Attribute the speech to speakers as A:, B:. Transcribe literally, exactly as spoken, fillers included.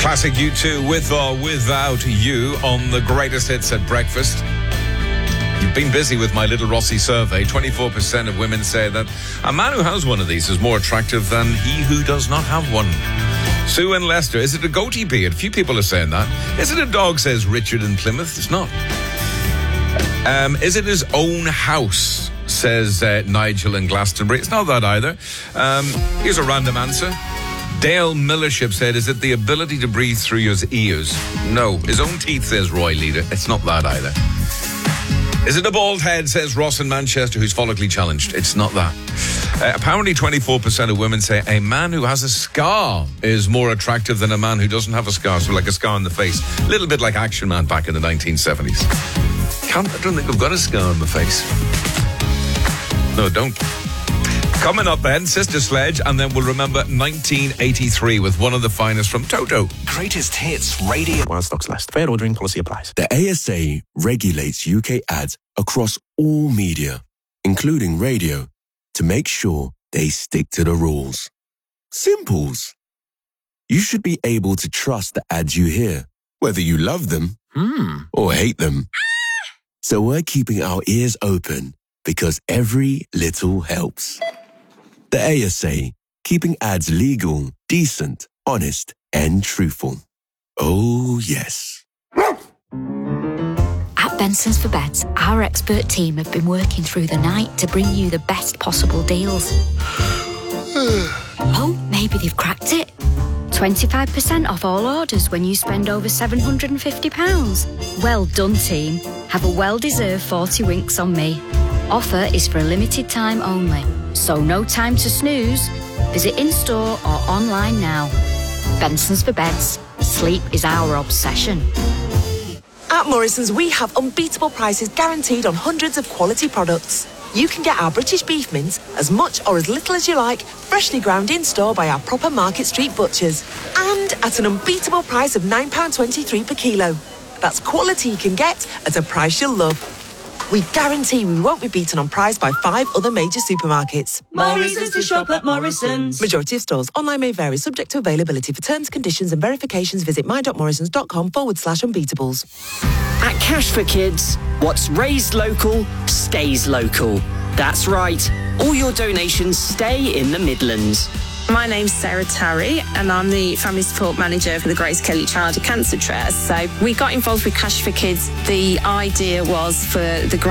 A: Classic U two, With or Without You, on the greatest hits at breakfast. You've been busy with my little Rossi survey. twenty-four percent of women say that a man who has one of these is more attractive than he who does not have one. Sue in Leicester, is it a goatee beard? A few people are saying that. Is it a dog, says Richard in Plymouth? It's not. Um, is it his own house, says uh, Nigel in Glastonbury? It's not that either. Um, here's a random answer. Dale Millership said, is it the ability to breathe through your ears? No. His own teeth, says Roy Leader. It's not that either. Is it a bald head, says Ross in Manchester, who's follically challenged? It's not that. Uh, apparently twenty-four percent of women say a man who has a scar is more attractive than a man who doesn't have a scar, so like a scar on the face. A little bit like Action Man back in the nineteen seventies. Can't, I don't think I've got a scar on my face. No, don't. Coming up then, Sister Sledge, and then we'll remember nineteen eighty-three with one of the finest from Toto.
B: Greatest hits radio. While stocks last. Fair ordering policy applies.
C: The A S A regulates U K ads across all media, including radio, to make sure they stick to the rules. Simples. You should be able to trust the ads you hear, whether you love them
B: Hmm.
C: or hate them. So we're keeping our ears open because every little helps. The A S A, keeping ads legal, decent, honest, and truthful. Oh, yes.
D: At Benson's for Beds, our expert team have been working through the night to bring you the best possible deals. Oh, maybe they've cracked it. twenty-five percent off all orders when you spend over seven hundred fifty pounds. Well done, team. Have a well-deserved forty winks on me. Offer is for a limited time only, so no time to snooze. Visit in-store or online now. Benson's for Beds. Sleep is our obsession.
E: At Morrison's, we have unbeatable prices guaranteed on hundreds of quality products. You can get our British beef mince as much or as little as you like, freshly ground in-store by our proper Market Street butchers. And at an unbeatable price of nine pounds twenty-three per kilo. That's quality you can get at a price you'll love. We guarantee we won't be beaten on price by five other major supermarkets.
F: More reasons to shop at Morrison's.
E: Majority of stores. Online may vary, subject to availability. For terms, conditions and verifications, visit my.morrisons.com forward slash unbeatables.
G: At Cash for Kids, what's raised local stays local. That's right. All your donations stay in the Midlands.
H: My name's Sarah Tarry and I'm the Family Support Manager for the Grace Kelly Childhood Cancer Trust. So we got involved with Cash for Kids. The idea was for the